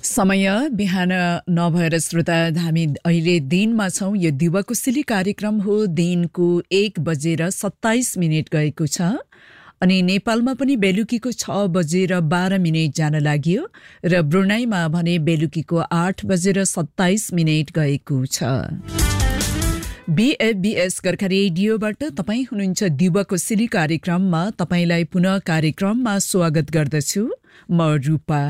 समय बिहान नभएर श्रोता हामी अहिले दिनमा छौं। यो दिवाकुशली कार्यक्रम हो। दिनको 1:27 गएको छ अनि नेपालमा पनि बेलुकीको 6:12 जान लाग्यो र ब्रुनाईमा भने बेलुकीको 8:27 गएको छ। BFBS गोर्खा रेडियोबाट तपाईं हुनुहुन्छ दिवाकुशली कार्यक्रममा। तपाईंलाई पुनः कार्यक्रममा स्वागत गर्दछु म रूपा।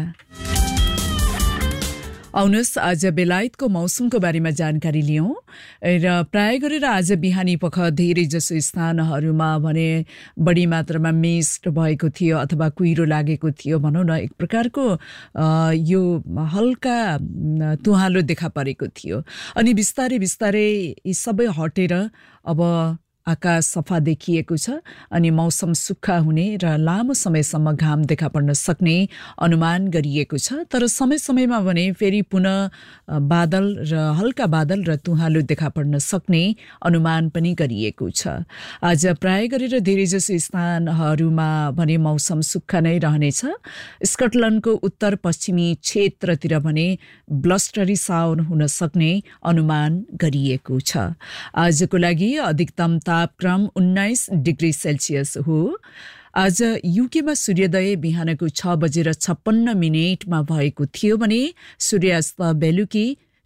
आउनुहोस् आज बेलायतको मौसमको बारेमा जानकारी लियौं र प्राय गरेर आज बिहानी पख धेरै जसो स्थानहरूमा भने बढी मात्रामा मिस्ट भएको थियो अथवा कुहिरो लागेको थियो भनौं न। एक प्रकारको यो हल्का तुहालो देखा परेको थियो अनि बिस्तारै बिस्तारै यी सबै हटेर अब आकाश सफा देखिएको छ अनि मौसम सुक्खा हुने र लामो समयसम्म घाम देखा पर्न सक्ने अनुमान गरिएको छ। तर समय समयमा भने फेरि पुनः बादल र हल्का बादल र तुहालो देखा पर्न सक्ने अनुमान पनि गरिएको छ। आज प्राय गरेर धेरैजसो स्थानहरूमा भने मौसम सुक्खा नै रहनेछ। स्कटल्यान्डको उत्तर पश्चिमी क्षेत्रतिर भने ब्लस्टरी साउन हुन सक्ने अनुमान गरिएको छ। आजको लागि अधिकतम तापक्रम 19 डिग्री सेल्सियस हो। आज युकेमा सूर्योदय बिहानको 6:56 भएको थियो भने सूर्यास्त बेलुकी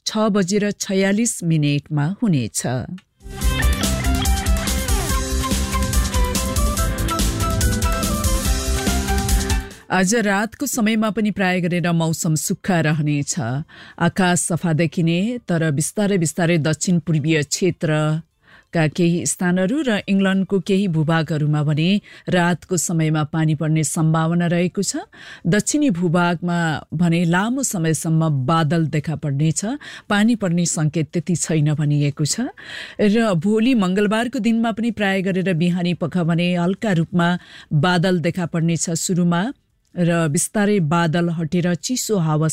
6:46 हुनेछ। आज रातको समयमा पनि प्राय गरेर मौसम सुक्खा रहनेछ। आकाश सफा देखिने तर बिस्तारै बिस्तारै दक्षिण पूर्वीय क्षेत्रका केही स्थानहरू र इंग्ल्यान्डको केही भूभागहरूमा भने रातको समयमा पानी पर्ने सम्भावना रहेको छ। दक्षिणी भूभागमा भने लामो समयसम्म बादल देखा पर्नेछ। पानी पर्ने संकेत त्यति छैन भनिएको छ र भोलि मंगलबारको दिनमा पनि प्राय गरेर बिहानी पख भने हल्का रूपमा बादल देखा पर्नेछ सुरुमा र बिस्तारै बादल हटेर चिसो हावा